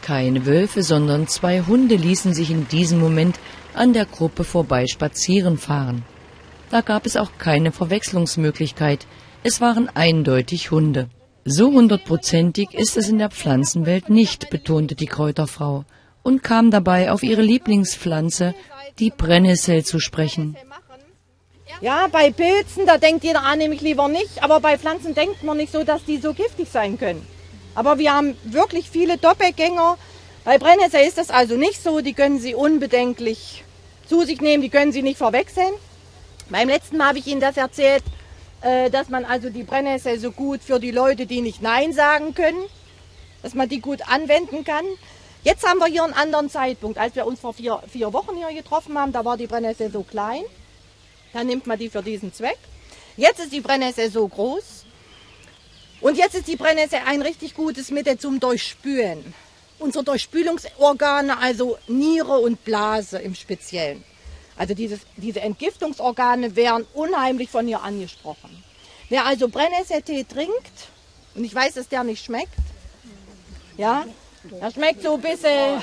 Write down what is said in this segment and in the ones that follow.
Keine Wölfe, sondern 2 Hunde ließen sich in diesem Moment an der Gruppe vorbei spazieren fahren. Da gab es auch keine Verwechslungsmöglichkeit. Es waren eindeutig Hunde. So 100%ig ist es in der Pflanzenwelt nicht, betonte die Kräuterfrau und kam dabei auf ihre Lieblingspflanze, die Brennnessel, zu sprechen. Ja, bei Pilzen, da denkt jeder, nehme ich lieber nicht, aber bei Pflanzen denkt man nicht so, dass die so giftig sein können. Aber wir haben wirklich viele Doppelgänger. Bei Brennnessel ist das also nicht so, die können Sie unbedenklich zu sich nehmen, die können Sie nicht verwechseln. Beim letzten Mal habe ich Ihnen das erzählt, dass man also die Brennnessel so gut für die Leute, die nicht Nein sagen können, dass man die gut anwenden kann. Jetzt haben wir hier einen anderen Zeitpunkt. Als wir uns vor vier Wochen hier getroffen haben, da war die Brennnessel so klein. Dann nimmt man die für diesen Zweck. Jetzt ist die Brennnessel so groß. Und jetzt ist die Brennnessel ein richtig gutes Mittel zum Durchspülen. Unsere Durchspülungsorgane, also Niere und Blase im Speziellen. Also diese Entgiftungsorgane werden unheimlich von ihr angesprochen. Wer also Brennnesseltee trinkt, und ich weiß, dass der nicht schmeckt, ja, der schmeckt so ein bisschen,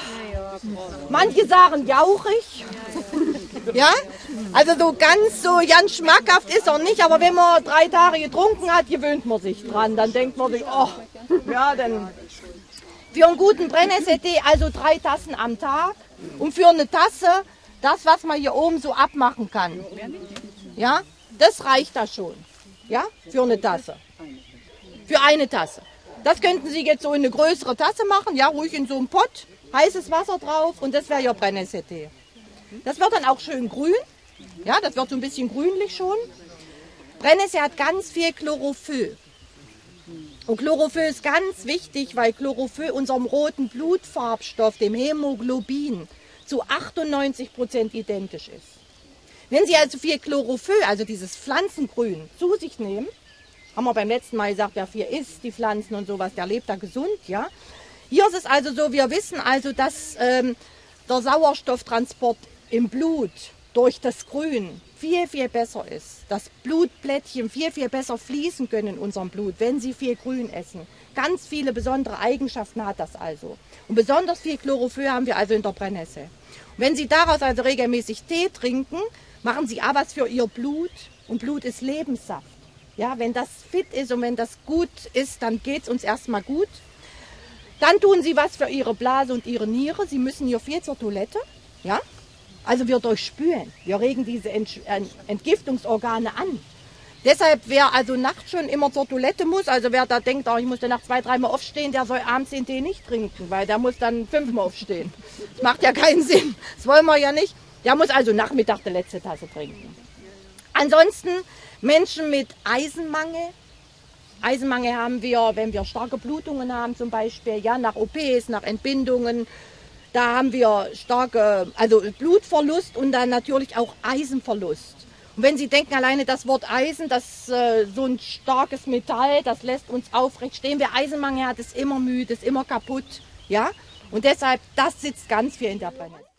manche sagen jauchig, ja, also so ganz schmackhaft ist er nicht, aber wenn man 3 Tage getrunken hat, gewöhnt man sich dran, dann denkt man sich, oh, ja, dann für einen guten Brennnesseltee also 3 Tassen am Tag und für eine Tasse das, was man hier oben so abmachen kann, ja, das reicht da schon, ja, für eine Tasse, für eine Tasse. Das könnten Sie jetzt so in eine größere Tasse machen, ja, ruhig in so einem Pott, heißes Wasser drauf und das wäre Ihr Brennnesseltee. Das wird dann auch schön grün, ja, das wird so ein bisschen grünlich schon. Brennnessel hat ganz viel Chlorophyll. Und Chlorophyll ist ganz wichtig, weil Chlorophyll unserem roten Blutfarbstoff, dem Hämoglobin, zu 98% identisch ist. Wenn Sie also viel Chlorophyll, also dieses Pflanzengrün, zu sich nehmen, haben wir beim letzten Mal gesagt, wer viel isst, die Pflanzen und sowas, der lebt da gesund, ja. Hier ist es also so, wir wissen also, dass der Sauerstofftransport im Blut durch das Grün viel, viel besser ist. Dass Blutplättchen viel, viel besser fließen können in unserem Blut, wenn Sie viel Grün essen. Ganz viele besondere Eigenschaften hat das also. Und besonders viel Chlorophyll haben wir also in der Brennnessel. Und wenn Sie daraus also regelmäßig Tee trinken, machen Sie auch was für Ihr Blut. Und Blut ist Lebenssaft. Ja, wenn das fit ist und wenn das gut ist, dann geht es uns erstmal gut. Dann tun Sie was für Ihre Blase und Ihre Niere. Sie müssen hier viel zur Toilette. Ja? Also wir durchspülen. Wir regen diese Entgiftungsorgane an. Deshalb, wer also nachts schon immer zur Toilette muss, also wer da denkt, oh, ich muss dann nachts 2-3 Mal aufstehen, der soll abends den Tee nicht trinken, weil der muss dann 5 Mal aufstehen. Das macht ja keinen Sinn. Das wollen wir ja nicht. Der muss also Nachmittag die letzte Tasse trinken. Ansonsten Menschen mit Eisenmangel. Eisenmangel haben wir, wenn wir starke Blutungen haben zum Beispiel, ja, nach OPs, nach Entbindungen. Da haben wir also Blutverlust und dann natürlich auch Eisenverlust. Und wenn Sie denken, alleine das Wort Eisen, das so ein starkes Metall, das lässt uns aufrecht stehen. Wer Eisenmangel hat, ist immer müde, ist immer kaputt. Ja? Und deshalb, das sitzt ganz viel in der Brennnessel.